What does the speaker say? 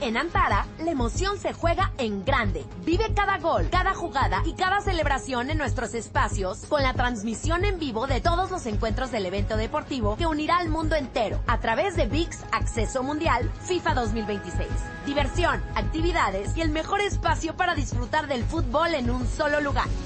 En Antara, la emoción se juega en grande. Vive cada gol, cada jugada y cada celebración en nuestros espacios con la transmisión en vivo de todos los encuentros del evento deportivo que unirá al mundo entero a través de ViX Acceso Mundial FIFA 2026. Diversión, actividades y el mejor espacio para disfrutar del fútbol en un solo lugar.